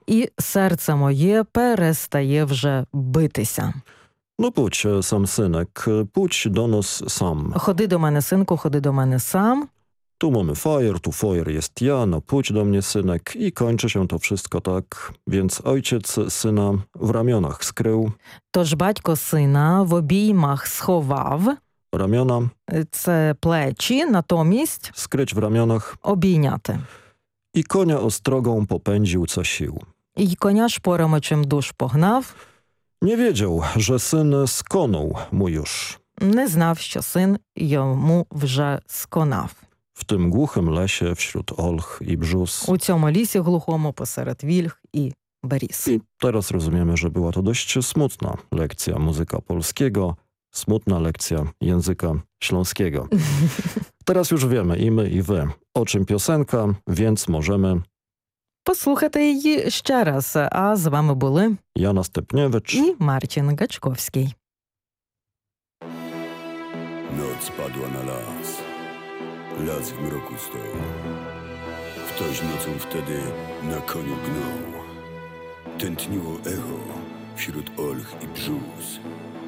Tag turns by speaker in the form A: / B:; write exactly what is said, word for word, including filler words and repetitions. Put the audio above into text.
A: і серце моє перестає вже битися.
B: No pójdź, sam synek, pójdź do nas sam.
A: Ходи до мене, синку, ходи до мене сам.
B: Tu mamy fajer, tu fojer jest ja, no pójdź do mnie, synek. I kończy się to wszystko tak. Więc ojciec syna w ramionach skrył.
A: Тож батько сина в обіймах сховав.
B: Ramiona,
A: Це плечі, натомість
B: skryć w ramionach.
A: обійняти.
B: I konia ostrogą popędził co sił.
A: І коня шпорами чимдуж погнав.
B: Nie wiedział, że syn skonął mu już.
A: Не знав, що син йому вже сконав.
B: W tym głuchym lesie wśród olch i brzus.
A: У цьому лісі глухому посеред вільх і беріз.
B: I teraz rozumiemy, że była to dość smutna lekcja muzyka polskiego, smutna lekcja języka śląskiego. Teraz już wiemy, i my, i wy, o czym piosenka, więc możemy...
A: Послухати її ще раз. А з вами були
B: Jana Stepniewicz
A: і Marcin Gaczkowski.
C: Noc padła na las. Las w mroku stał. Ktoś nocą wtedy na koniu gnał. Tętniło echo wśród olch i brzus.